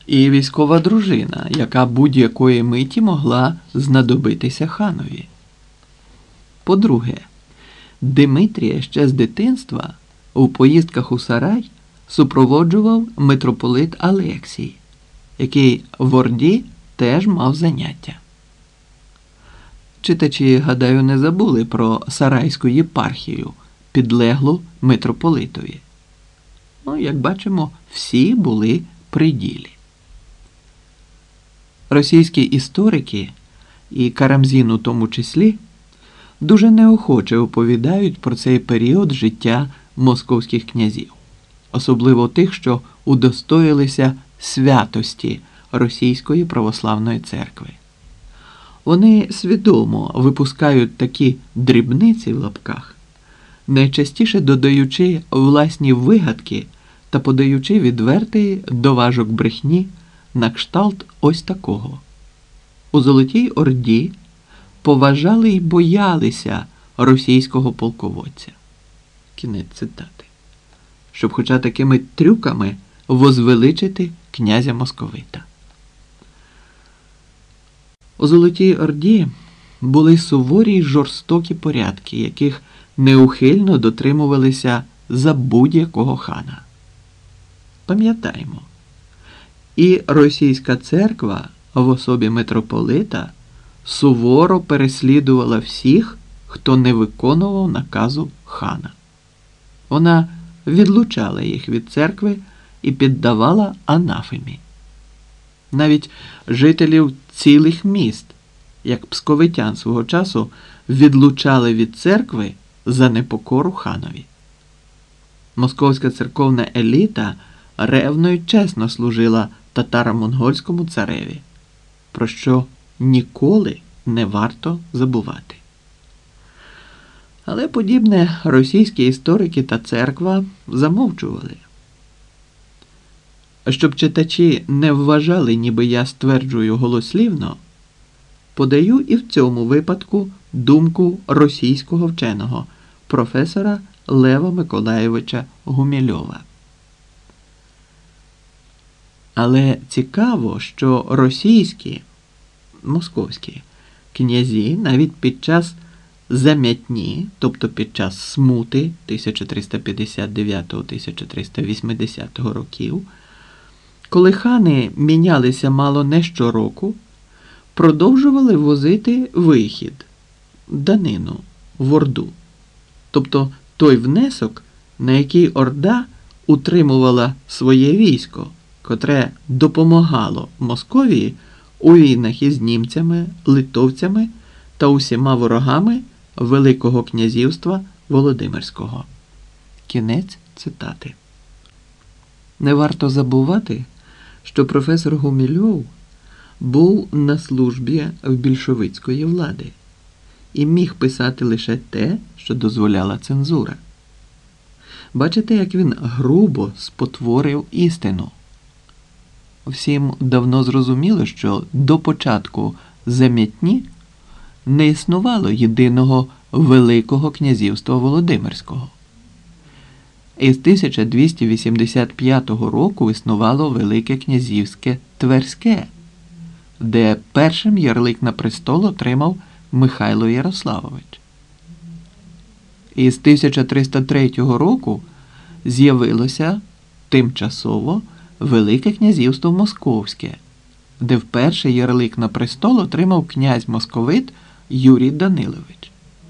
і військова дружина, яка будь-якої миті могла знадобитися ханові. По-друге, Димитрія ще з дитинства у поїздках у Сарай супроводжував митрополит Алексій, який в Орді теж мав заняття. Читачі, гадаю, не забули про Сарайську єпархію, підлеглу митрополитові. Як бачимо, всі були при ділі. Російські історики, і Карамзін у тому числі, дуже неохоче оповідають про цей період життя московських князів, особливо тих, що удостоїлися святості Російської православної церкви. Вони свідомо випускають такі «дрібниці» в лапках, найчастіше додаючи власні вигадки та подаючи відвертий доважок брехні на кшталт ось такого. У Золотій Орді поважали й боялися російського полководця. Кінець цитати. Щоб хоча такими трюками возвеличити князя Московита. У Золотій Орді були суворі й жорстокі порядки, яких неухильно дотримувалися за будь-якого хана. Пам'ятаємо, і російська церква в особі митрополита суворо переслідувала всіх, хто не виконував наказу хана. Вона відлучала їх від церкви і піддавала анафемі. Навіть жителів цілих міст, як псковитян свого часу, відлучали від церкви за непокору ханові. Московська церковна еліта ревно й чесно служила татаро-монгольському цареві, про що ніколи не варто забувати. Але подібне російські історики та церква замовчували. Щоб читачі не вважали, ніби я стверджую голослівно, подаю і в цьому випадку думку російського вченого, професора Лева Миколайовича Гумільова. Але цікаво, що російські, московські князі навіть під час замятні, тобто під час смути 1359-1380 років, коли хани мінялися мало не щороку, продовжували возити вихід, данину, в Орду. Тобто той внесок, на який Орда утримувала своє військо, котре допомагало Московії у війнах із німцями, литовцями та усіма ворогами Великого князівства Володимирського. Кінець цитати. Не варто забувати, що професор Гумільов був на службі в більшовицької влади і міг писати лише те, що дозволяла цензура. Бачите, як він грубо спотворив істину. Всім давно зрозуміло, що до початку замятні не існувало єдиного Великого князівства Володимирського. Із 1285 року існувало Велике князівське Тверське, де першим ярлик на престол отримав Михайло Ярославович. Із 1303 року з'явилося тимчасово Велике князівство Московське, де вперше ярлик на престол отримав князь-московит Юрій Данилович.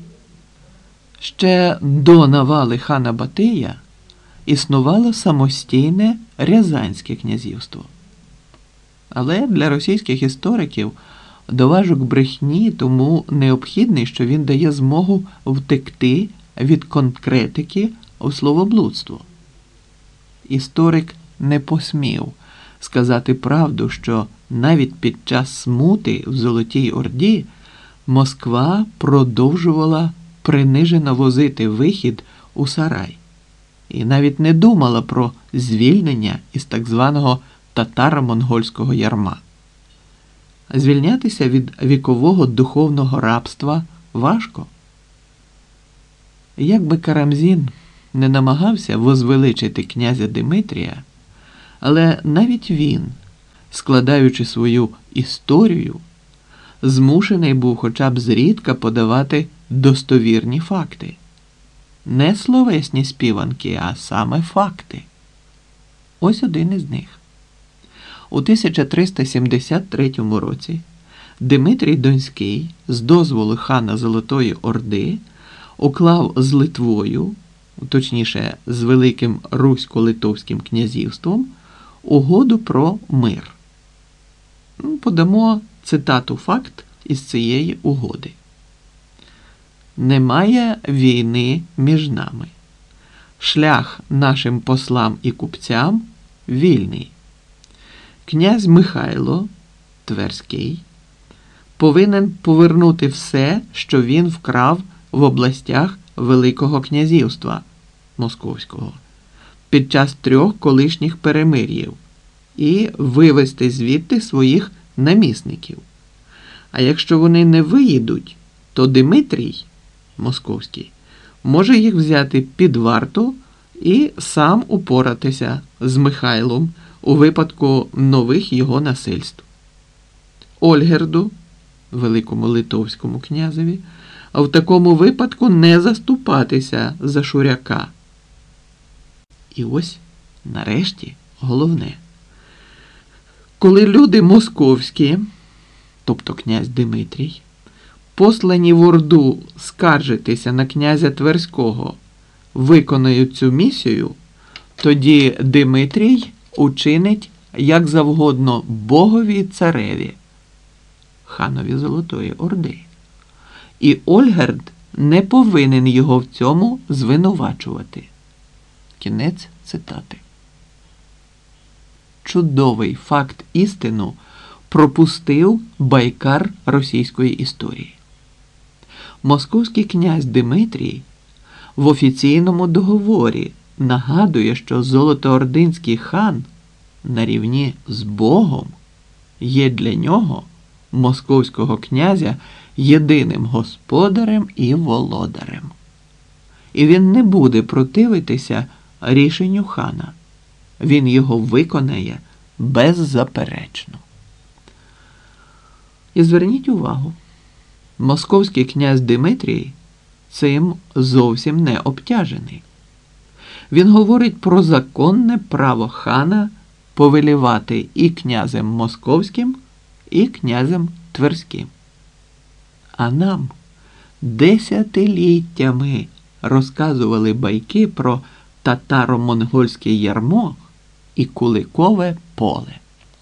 Ще до навали хана Батия існувало самостійне Рязанське князівство. Але для російських істориків доважок брехні тому необхідний, що він дає змогу втекти від конкретики у словоблудство. Історик не посмів сказати правду, що навіть під час смути в Золотій Орді Москва продовжувала принижено возити вихід у Сарай і навіть не думала про звільнення із так званого татаро-монгольського ярма. Звільнятися від вікового духовного рабства важко. Як би Карамзін не намагався возвеличити князя Димитрія, але навіть він складаючи свою історію, змушений був хоча б зрідка подавати достовірні факти. Не словесні співанки, а саме факти. Ось один із них. У 1373 році Димитрій Донський з дозволу хана Золотої Орди уклав з Литвою, точніше з Великим Русько-Литовським князівством, угоду про мир. Подамо цитату факт із цієї угоди. «Немає війни між нами. Шлях нашим послам і купцям вільний. Князь Михайло Тверський повинен повернути все, що він вкрав в областях Великого князівства Московського під час 3 колишніх перемир'їв і вивезти звідти своїх намісників. А якщо вони не виїдуть, то Димитрій Московський може їх взяти під варту і сам упоратися з Михайлом у випадку нових його насильств. Ольгерду, великому литовському князеві, в такому випадку не заступатися за Шуряка». І ось, нарешті, головне. Коли люди московські, тобто князь Димитрій, послані в Орду скаржитися на князя Тверського, виконають цю місію, тоді Димитрій учинить як завгодно богові і цареві, ханові Золотої Орди. І Ольгерд не повинен його в цьому звинувачувати. Кінець цитати. Чудовий факт істину пропустив байкар російської історії. Московський князь Димитрій в офіційному договорі нагадує, що Золотоординський хан на рівні з Богом є для нього, московського князя, єдиним господарем і володарем. І він не буде противитися рішенню хана. Він його виконає беззаперечно. І зверніть увагу, московський князь Димитрій цим зовсім не обтяжений. Він говорить про законне право хана повелівати і князем московським, і князем тверським. А нам десятиліттями розказували байки про татаро-монгольське ярмо і Куликове поле.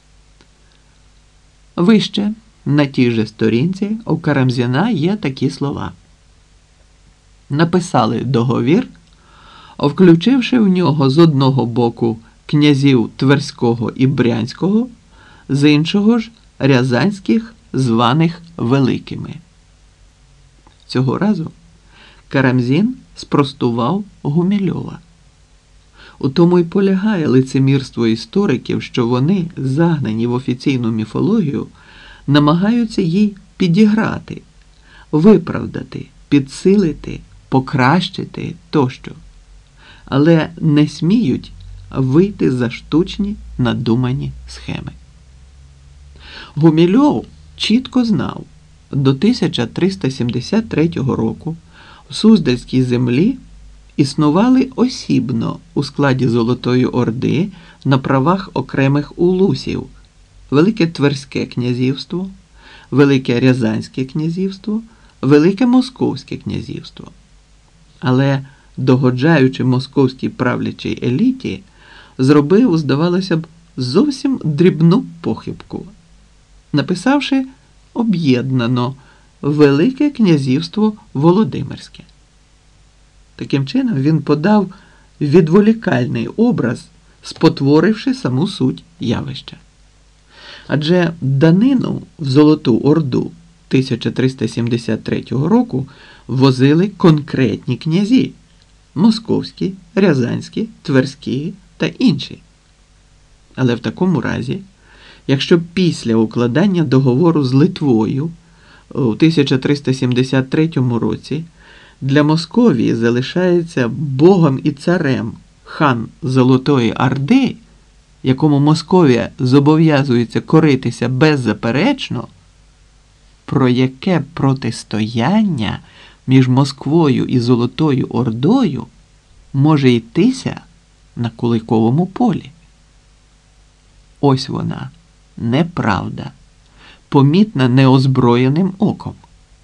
Вище, на тій же сторінці, у Карамзіна є такі слова. Написали договір, включивши в нього з одного боку князів Тверського і Брянського, з іншого ж рязанських, званих великими. Цього разу Карамзін спростував Гумільова. У тому й полягає лицемірство істориків, що вони, загнані в офіційну міфологію, намагаються їй підіграти, виправдати, підсилити, покращити тощо, але не сміють вийти за штучні надумані схеми. Гумільов чітко знав, до 1373 року в Суздальській землі існували осібно у складі Золотої Орди на правах окремих улусів Велике Тверське князівство, Велике Рязанське князівство, Велике Московське князівство. Але, догоджаючи московській правлячій еліті, зробив, здавалося б, зовсім дрібну похибку, написавши об'єднано Велике князівство Володимирське. Таким чином він подав відволікальний образ, спотворивши саму суть явища. Адже данину в Золоту Орду 1373 року возили конкретні князі – московські, рязанські, тверські та інші. Але в такому разі, якщо після укладання договору з Литвою у 1373 році для Московії залишається богом і царем хан Золотої Орди, якому Московія зобов'язується коритися беззаперечно, про яке протистояння між Москвою і Золотою Ордою може йтися на Куликовому полі? Ось вона, неправда, помітна неозброєним оком.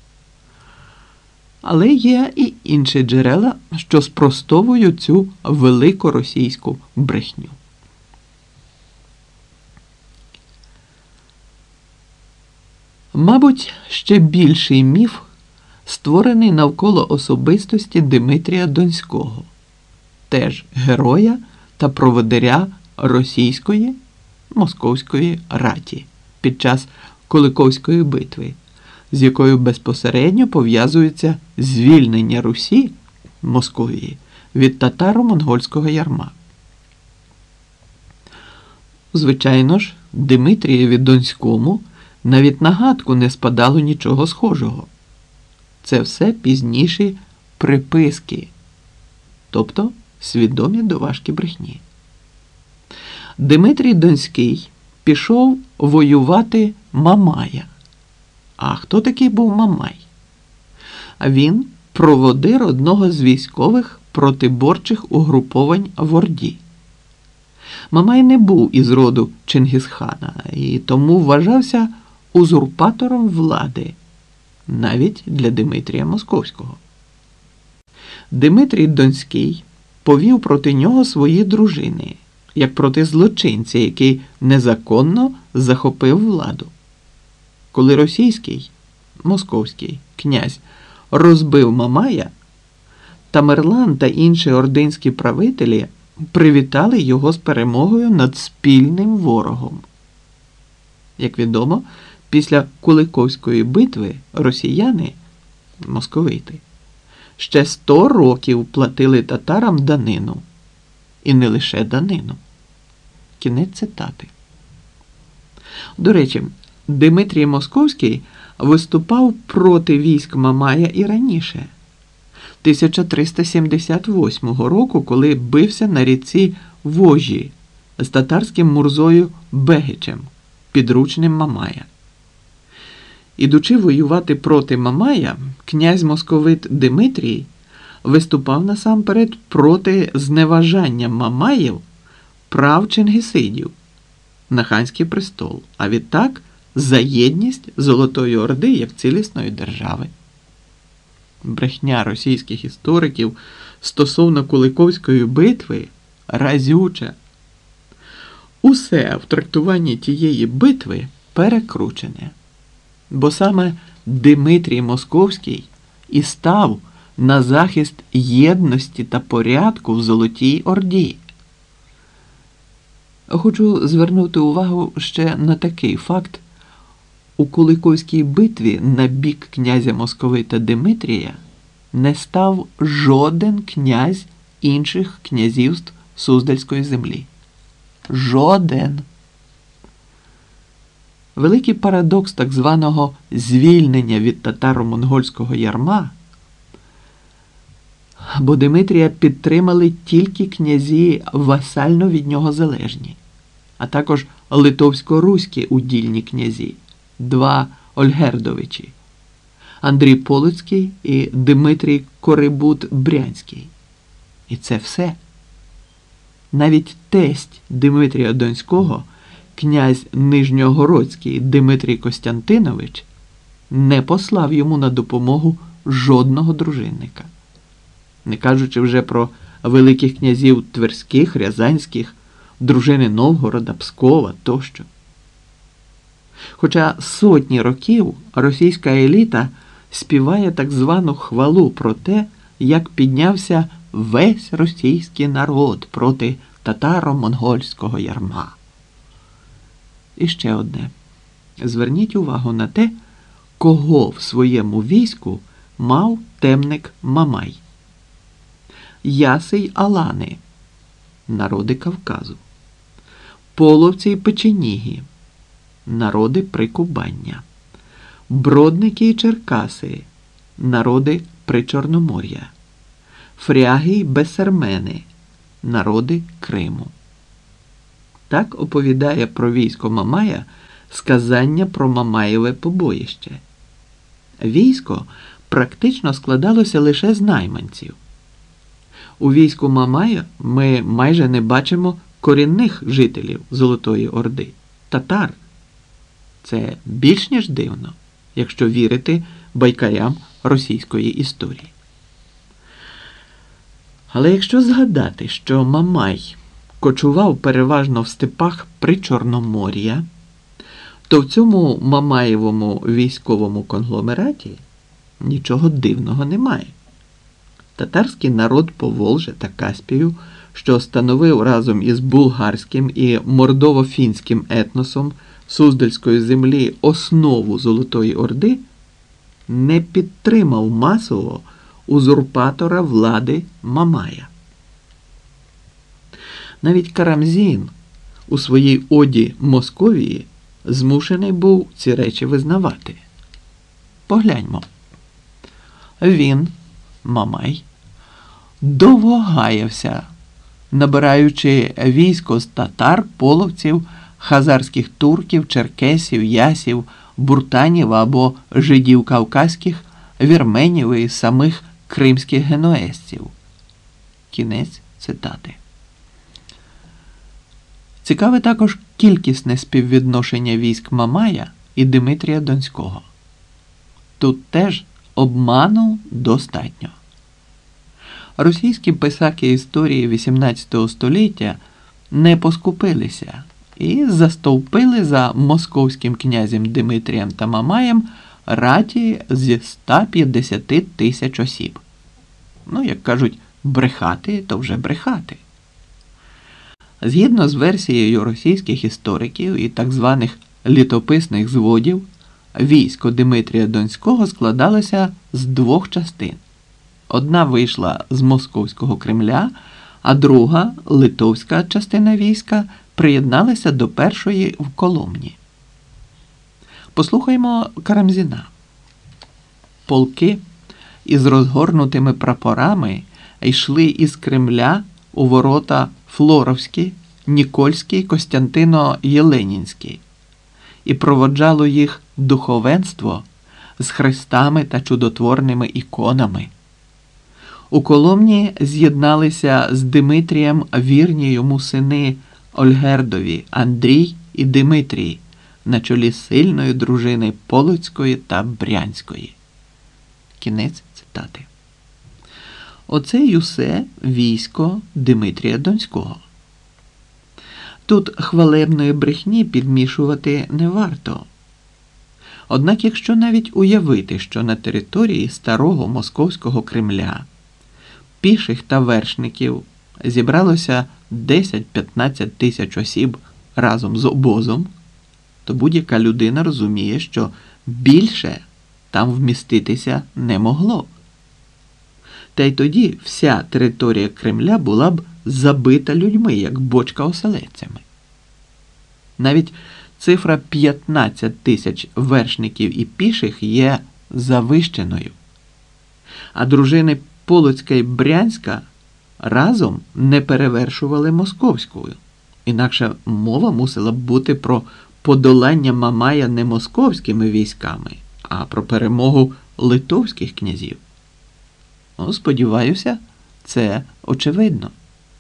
Але є і інші джерела, що спростовують цю великоросійську брехню. Мабуть, ще більший міф створений навколо особистості Димитрія Донського, теж героя та проводиря російської московської раті під час Куликовської битви, з якою безпосередньо пов'язується звільнення Русі, Московії, від татаро-монгольського ярма. Звичайно ж, Димитрієві Донському навіть на гадку не спадало нічого схожого. Це все пізніші приписки, тобто свідомі доважки брехні. Димитрій Донський пішов воювати Мамая. А хто такий був Мамай? А він проводир одного з військових протиборчих угруповань в Орді. Мамай не був із роду Чингісхана і тому вважався узурпатором влади, навіть для Димитрія Московського. Димитрій Донський повів проти нього свої дружини, як проти злочинця, який незаконно захопив владу. Коли російський, московський князь розбив Мамая, Тамерлан та інші ординські правителі привітали його з перемогою над спільним ворогом. Як відомо, після Куликовської битви росіяни, московити, ще 100 років платили татарам данину. І не лише данину. Кінець цитати. До речі, Димитрій Московський виступав проти військ Мамая і раніше, 1378 року, коли бився на ріці Вожі з татарським Мурзою Бегичем, підручним Мамая. Ідучи воювати проти Мамая, князь московит Димитрій виступав насамперед проти зневажання Мамаїв прав чингісидів на ханський престол, а відтак за єдність Золотої Орди як цілісної держави. Брехня російських істориків стосовно Куликовської битви разюча. Усе в трактуванні тієї битви перекручене. Бо саме Димитрій Московський і став на захист єдності та порядку в Золотій Орді. Хочу звернути увагу ще на такий факт. У Куликовській битві на бік князя московита Димитрія не став жоден князь інших князівств Суздальської землі. Жоден. Великий парадокс так званого звільнення від татаро-монгольського ярма, бо Димитрія підтримали тільки князі васально від нього залежні, а також литовсько-руські удільні князі, 2 Ольгердовичі – Андрій Полоцький і Димитрій Корибут-Брянський. І це все. Навіть тесть Димитрія Донського, князь Нижньогородський Димитрій Костянтинович, не послав йому на допомогу жодного дружинника. Не кажучи вже про великих князів Тверських, Рязанських, дружини Новгорода, Пскова тощо. Хоча сотні років російська еліта співає так звану хвалу про те, як піднявся весь російський народ проти татаро-монгольського ярма. І ще одне. Зверніть увагу на те, кого в своєму війську мав темник Мамай. Ясий Алани, народи Кавказу. Половці й печеніги, народи Прикубання. Бродники й Черкаси, народи Причорномор'я. Фряги й бесармени, народи Криму. Так оповідає про військо Мамая сказання про Мамаєве побоїще. Військо практично складалося лише з найманців. У війську Мамая ми майже не бачимо корінних жителів Золотої Орди – татар. Це більш ніж дивно, якщо вірити байкарям російської історії. Але якщо згадати, що Мамай кочував переважно в степах Причорномор'я, то в цьому Мамаєвому військовому конгломераті нічого дивного немає. Татарський народ Поволжя та Каспію, що становив разом із булгарським і мордово-фінським етносом Суздальської землі основу Золотої Орди, не підтримав масово узурпатора влади Мамая. Навіть Карамзін у своїй оді Московії змушений був ці речі визнавати. Погляньмо. Він, Мамай, довго гаявся, набираючи військо з татар, половців, хазарських турків, черкесів, ясів, буртанів або жидів кавказьких, вірменів і самих кримських генуезців. Кінець цитати. Цікаве також кількісне співвідношення військ Мамая і Димитрія Донського. Тут теж обману достатньо. Російські писаки історії XVIII століття не поскупилися і застовпили за московським князем Димитрієм та Мамаєм раті зі 150 тисяч осіб. Ну, як кажуть, брехати, то вже брехати. Згідно з версією російських істориків і так званих літописних зводів, військо Димитрія Донського складалося з двох частин. Одна вийшла з Московського Кремля, а друга, литовська частина війська, приєдналася до першої в Коломні. Послухаймо Карамзіна. Полки із розгорнутими прапорами йшли із Кремля у ворота Флоровські, Нікольські, Костянтино-Єленінські, і проводжало їх духовенство з хрестами та чудотворними іконами. У Коломні з'єдналися з Димитрієм вірні йому сини Ольгердові, Андрій і Димитрій, на чолі сильної дружини Полоцької та Брянської. Кінець цитати. Оце й усе військо Димитрія Донського. Тут хвалебної брехні підмішувати не варто. Однак, якщо навіть уявити, що на території старого московського Кремля піших та вершників зібралося 10-15 тисяч осіб разом з обозом, то будь-яка людина розуміє, що більше там вміститися не могло. Та й тоді вся територія Кремля була б забита людьми, як бочка оселедцями. Навіть цифра 15 тисяч вершників і піших є завищеною. А дружини Полоцька і Брянська разом не перевершували московською. Інакше мова мусила б бути про подолання Мамая не московськими військами, а про перемогу литовських князів. Ну, сподіваюся, це очевидно.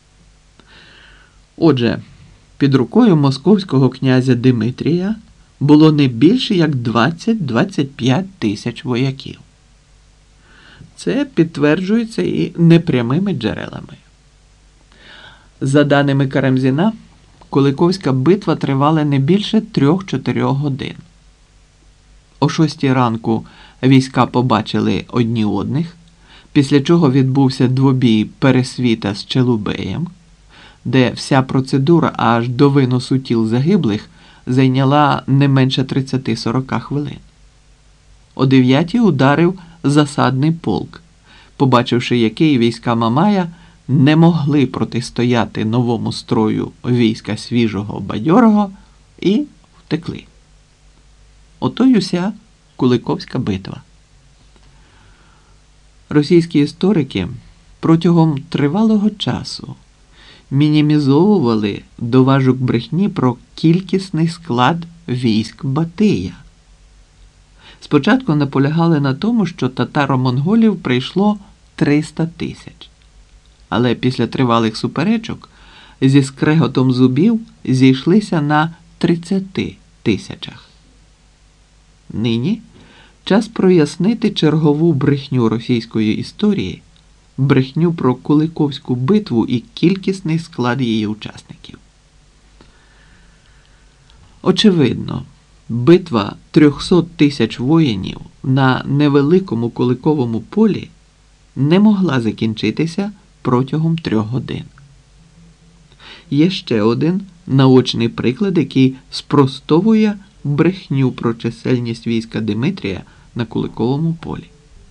Отже, під рукою московського князя Димитрія було не більше як 20-25 тисяч вояків. Це підтверджується і непрямими джерелами. За даними Карамзіна, Куликовська битва тривала не більше 3-4 годин. О 6 ранку війська побачили одні одних, після чого відбувся двобій Пересвіта з Челубеєм, де вся процедура аж до виносу тіл загиблих зайняла не менше 30-40 хвилин. О 9-й ударив засадний полк, побачивши який війська Мамая не могли протистояти новому строю війська свіжого бадьорого і втекли. Ото й уся Куликовська битва. Російські історики протягом тривалого часу мінімізовували доважок брехні про кількісний склад військ Батия. Спочатку наполягали на тому, що татаро-монголів прийшло 300 тисяч. Але після тривалих суперечок зі скреготом зубів зійшлися на 30 тисячах. Нині час прояснити чергову брехню російської історії, брехню про Куликовську битву і кількісний склад її учасників. Очевидно, битва 300 тисяч воїнів на невеликому Куликовому полі не могла закінчитися протягом 3 годин. Є ще один наочний приклад, який спростовує брехню про чисельність війська Димитрія на Куликовому полі.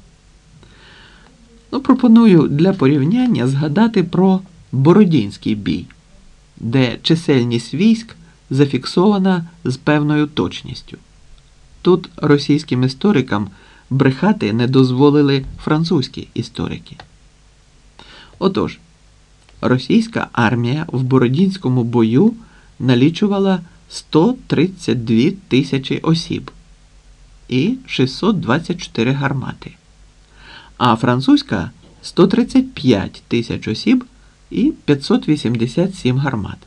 Пропоную для порівняння згадати про Бородінський бій, де чисельність військ зафіксована з певною точністю. Тут російським історикам брехати не дозволили французькі історики. Отож, російська армія в Бородінському бою налічувала 132 тисячі осіб і 624 гармати, а французька – 135 тисяч осіб і 587 гармат.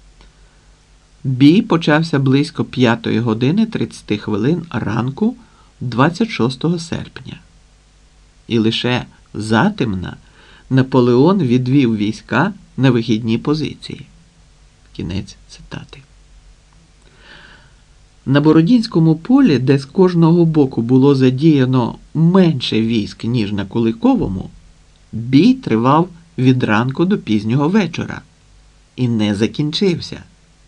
Бій почався близько 5 години 30 хвилин ранку 26 серпня. І лише затемна Наполеон відвів війська на вихідні позиції. Кінець цитати. На Бородінському полі, де з кожного боку було задіяно менше військ, ніж на Куликовому, бій тривав від ранку до пізнього вечора і не закінчився.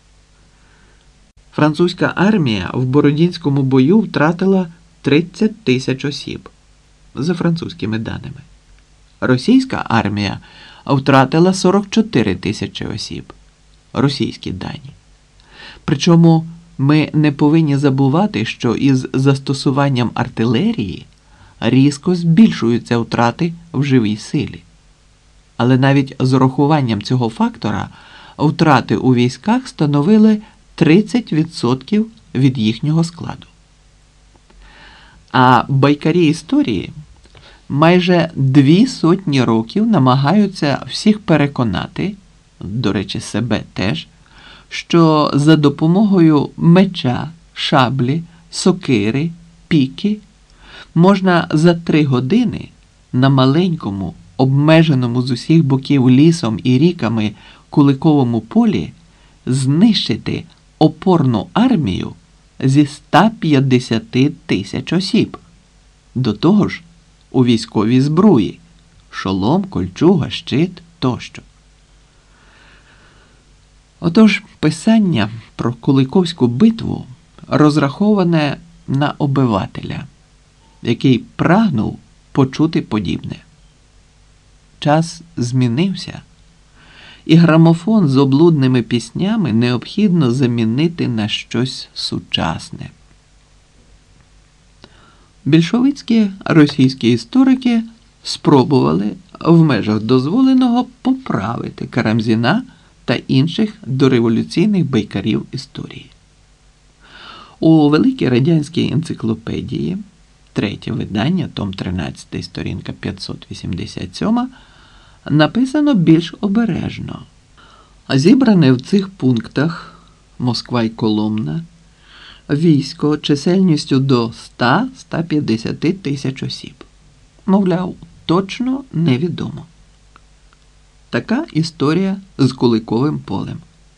Французька армія в Бородінському бою втратила 30 тисяч осіб, за французькими даними. Російська армія втратила 44 тисячі осіб, російські дані. Причому ми не повинні забувати, що із застосуванням артилерії різко збільшуються втрати в живій силі. Але навіть з урахуванням цього фактора втрати у військах становили 30% від їхнього складу. А байкарі історії майже 200 років намагаються всіх переконати, до речі, себе теж, що за допомогою меча, шаблі, сокири, піки можна за 3 години на маленькому, обмеженому з усіх боків лісом і ріками Куликовому полі знищити опорну армію зі 150 тисяч осіб. До того ж, у військовій збруї – шолом, кольчуга, щит тощо. Отож, писання про Куликовську битву розраховане на обивателя, який прагнув почути подібне. Час змінився, і грамофон з облудними піснями необхідно замінити на щось сучасне. Більшовицькі російські історики спробували в межах дозволеного поправити Карамзіна та інших дореволюційних байкарів історії. У Великій радянській енциклопедії, 3 видання, том 13, сторінка 587, написано більш обережно. Зібране в цих пунктах Москва й Коломна військо чисельністю до 100-150 тисяч осіб. Мовляв, точно невідомо. Така історія з Куликовим полем.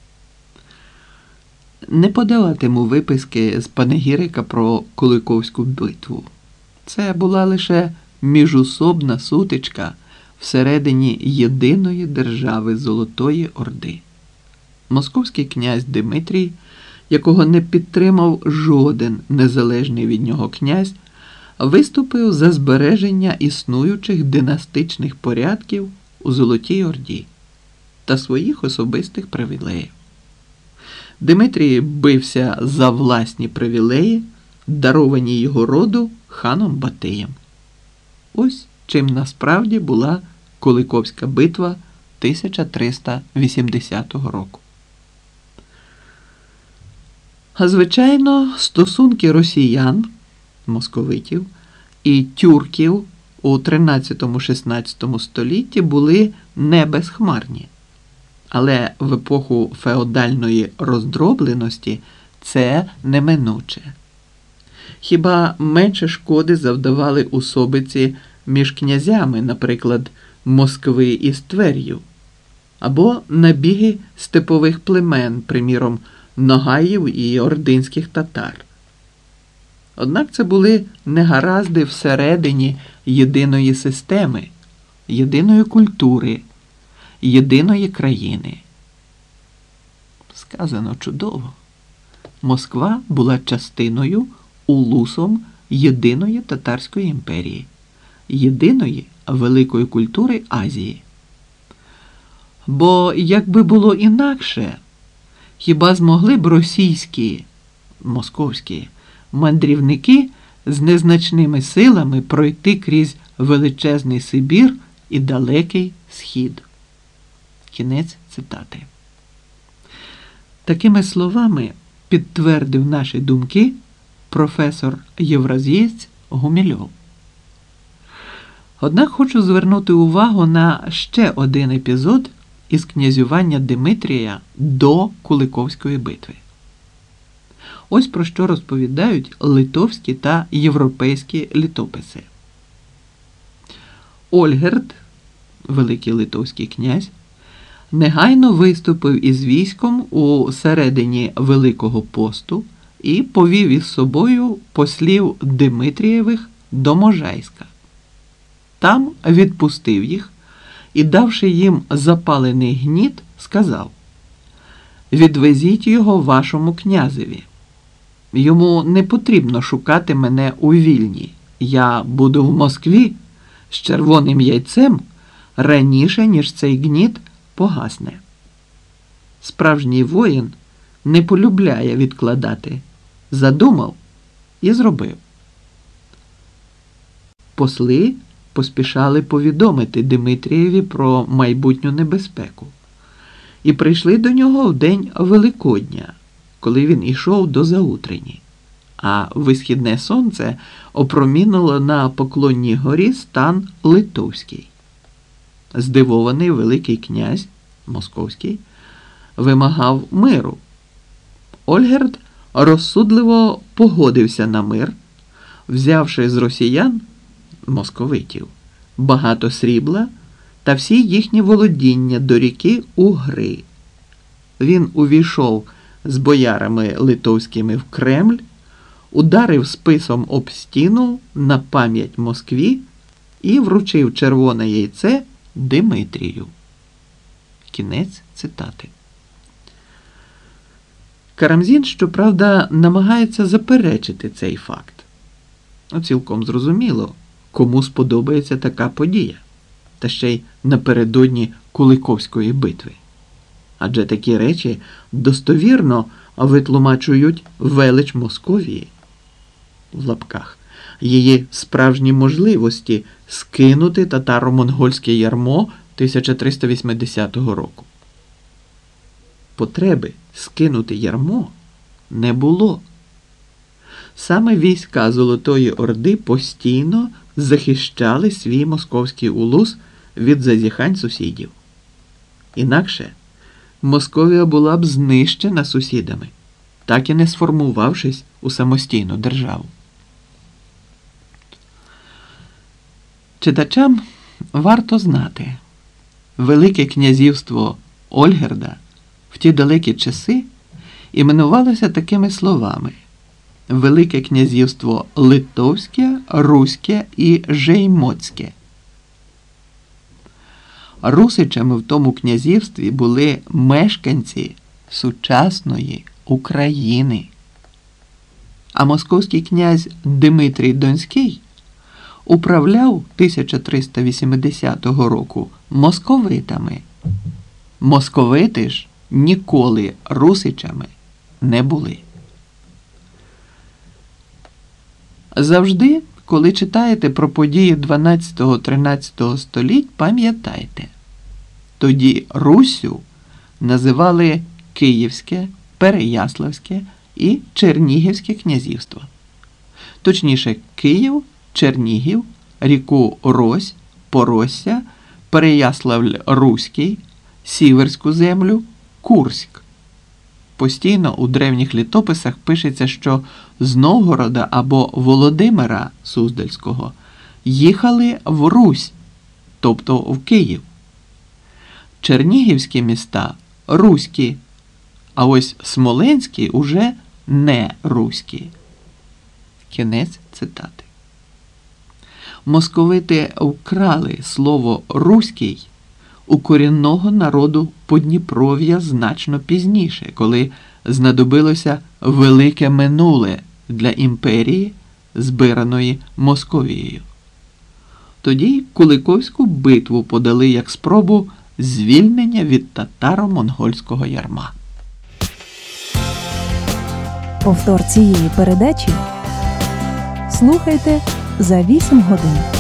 Не подаватиму виписки з панегірика про Куликовську битву. Це була лише міжусобна сутичка всередині єдиної держави Золотої Орди. Московський князь Димитрій, якого не підтримав жоден незалежний від нього князь, виступив за збереження існуючих династичних порядків у Золотій Орді та своїх особистих привілеїв. Димитрій бився за власні привілеї, даровані його роду ханом Батиєм. Ось чим насправді була Куликовська битва 1380 року. А звичайно, стосунки росіян, московитів, і тюрків у 13-16 столітті були не безхмарні. Але в епоху феодальної роздробленості це неминуче. Хіба менше шкоди завдавали особиці між князями, наприклад, Москви із Твер'ю, або набіги степових племен, приміром, Ногаїв і ординських татар. Однак це були негаразди всередині єдиної системи, єдиної культури, єдиної країни. Сказано чудово. Москва була частиною, улусом єдиної татарської імперії, єдиної великої культури Азії. Бо якби було інакше, хіба змогли б російські, московські мандрівники з незначними силами пройти крізь величезний Сибір і далекий Схід? Кінець цитати. Такими словами підтвердив наші думки професор євразієць Гумільов. Однак хочу звернути увагу на ще один епізод із князювання Димитрія до Куликовської битви. Ось про що розповідають литовські та європейські літописи. Ольгерд, великий литовський князь, негайно виступив із військом у середині Великого посту і повів із собою послів Димитрієвих до Можайська. Там відпустив їх і, давши їм запалений гніт, сказав: «Відвезіть його вашому князеві. Йому не потрібно шукати мене у Вільні. Я буду в Москві з червоним яйцем раніше, ніж цей гніт погасне». Справжній воїн не полюбляє відкладати. Задумав і зробив. Посли поспішали повідомити Димитрієві про майбутню небезпеку і прийшли до нього в день Великодня, коли він ішов до заутрені, а висхідне сонце опромінило на Поклонній горі стан Литовський. Здивований Великий князь Московський вимагав миру. Ольгерд розсудливо погодився на мир, взявши з росіян, московитів, багато срібла та всі їхні володіння до ріки Угри. Він увійшов з боярами литовськими в Кремль, ударив списом об стіну на пам'ять Москві і вручив червоне яйце Димитрію. Кінець цитати. Карамзін, щоправда, намагається заперечити цей факт. Цілком зрозуміло, кому сподобається така подія, та ще й напередодні Куликовської битви. Адже такі речі достовірно витлумачують велич Московії, в лапках, її справжні можливості скинути татаро-монгольське ярмо 1380 року. Потреби скинути ярмо не було. Саме війська Золотої Орди постійно захищали свій московський улус від зазіхань сусідів. Інакше Московія була б знищена сусідами, так і не сформувавшись у самостійну державу. Читачам варто знати, Велике князівство Ольгерда в ті далекі часи іменувалося такими словами: Велике князівство Литовське, Руське і Жеймотське. Русичами в тому князівстві були мешканці сучасної України. А московський князь Димитрій Донський управляв 1380 року московитами. Московити ж ніколи русичами не були. Завжди, коли читаєте про події 12-13 століть, пам'ятайте, Тоді Руссю називали Київське, Переяславське і Чернігівське князівство. Точніше, Київ, Чернігів, ріку Рось, Поросся, Переяславль-Руський, Сіверську землю, Курськ. Постійно у древніх літописах пишеться, що з Новгорода або Володимира Суздальського їхали в Русь, тобто в Київ. Чернігівські міста – руські, а ось смоленські уже не руські. Кінець цитати. Московити вкрали слово «руський» у корінного народу Подніпров'я значно пізніше, коли знадобилося велике минуле для імперії, збираної Московією. Тоді Куликовську битву подали як спробу звільнення від татаро-монгольського ярма. Повтор цієї передачі слухайте за 8 годин.